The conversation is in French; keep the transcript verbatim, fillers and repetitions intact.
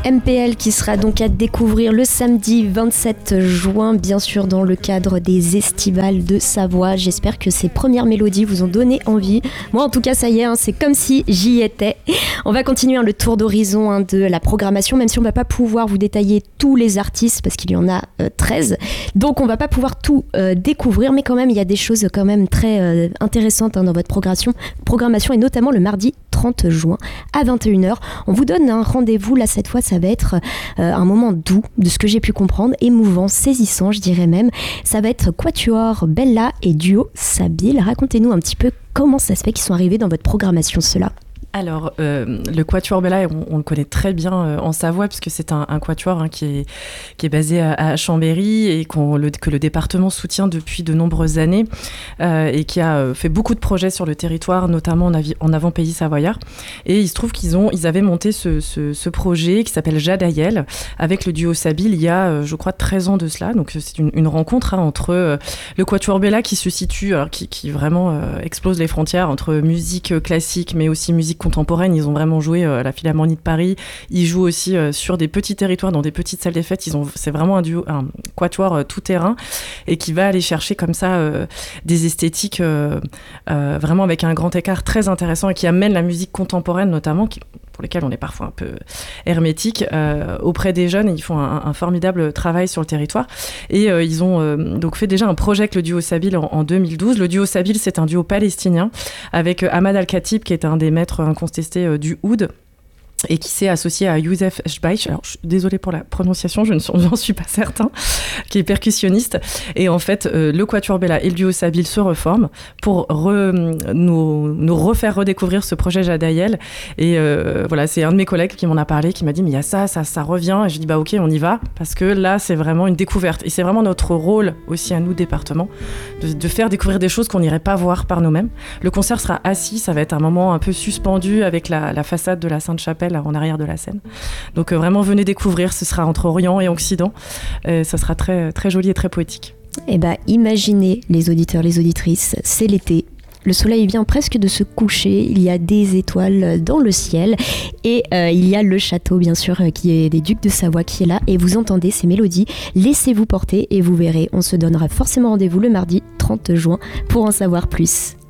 M P L qui sera donc à découvrir le samedi vingt-sept juin, bien sûr dans le cadre des Estivales de Savoie. J'espère que ces premières mélodies vous ont donné envie. Moi en tout cas ça y est, hein, c'est comme si j'y étais. On va continuer hein, le tour d'horizon hein, de la programmation, même si on ne va pas pouvoir vous détailler tous les artistes parce qu'il y en a euh, treize. Donc on ne va pas pouvoir tout euh, découvrir, mais quand même il y a des choses quand même très euh, intéressantes hein, dans votre programmation, programmation et notamment le mardi trente juin à vingt et une heures. On vous donne un rendez-vous, là cette fois ça va être euh, un moment doux, de ce que j'ai pu comprendre, émouvant, saisissant je dirais même. Ça va être Quatuor Bella et duo Sabile. Racontez-nous un petit peu comment ça se fait qu'ils sont arrivés dans votre programmation ceux-là. Alors, euh, le Quatuor Bella, on, on le connaît très bien euh, en Savoie, puisque c'est un, un quatuor hein, qui, est, qui est basé à, à Chambéry et qu'on, le, que le département soutient depuis de nombreuses années euh, et qui a fait beaucoup de projets sur le territoire, notamment en, avi, en avant-pays savoyard. Et il se trouve qu'ils ont, ils avaient monté ce, ce, ce projet qui s'appelle Jadaïel avec le duo Sabile il y a, euh, je crois, treize ans de cela. Donc, c'est une, une rencontre hein, entre euh, le Quatuor Bella qui se situe, alors, qui, qui vraiment euh, explose les frontières entre musique classique, mais aussi musique contemporaine. Ils ont vraiment joué euh, à la Philharmonie de Paris. Ils jouent aussi euh, sur des petits territoires, dans des petites salles des fêtes. Ils ont, c'est vraiment un duo, un quatuor euh, tout terrain et qui va aller chercher comme ça euh, des esthétiques euh, euh, vraiment avec un grand écart très intéressant et qui amène la musique contemporaine notamment, qui, pour lesquels on est parfois un peu hermétique euh, auprès des jeunes. Et ils font un, un formidable travail sur le territoire. Et euh, ils ont euh, donc fait déjà un projet avec le duo Sabile en, en deux mille douze. Le duo Sabile, c'est un duo palestinien avec euh, Ahmad Al-Khatib, qui est un des maîtres incontestés euh, du oud, et qui s'est associé à Youssef Chbaïch, alors je suis désolée pour la prononciation, je n'en suis pas certain, qui est percussionniste. Et en fait, euh, le Quatuor Bella et le duo Sabile se reforment pour re, nous, nous refaire redécouvrir ce projet Jadaïel. Et euh, voilà, c'est un de mes collègues qui m'en a parlé, qui m'a dit, mais il y a ça, ça, ça revient. Et je dis, bah ok, on y va, parce que là, c'est vraiment une découverte. Et c'est vraiment notre rôle aussi à nous, département, de, de faire découvrir des choses qu'on n'irait pas voir par nous-mêmes. Le concert sera assis, ça va être un moment un peu suspendu avec la, la façade de la Sainte-Chapelle en arrière de la scène. Donc euh, vraiment venez découvrir, ce sera entre Orient et Occident. Euh, ça sera très, très joli et très poétique. Eh bien, imaginez les auditeurs, les auditrices, c'est l'été. Le soleil vient presque de se coucher, il y a des étoiles dans le ciel et euh, il y a le château bien sûr qui est des Ducs de Savoie qui est là et vous entendez ces mélodies. Laissez-vous porter et vous verrez, on se donnera forcément rendez-vous le mardi trente juin pour en savoir plus.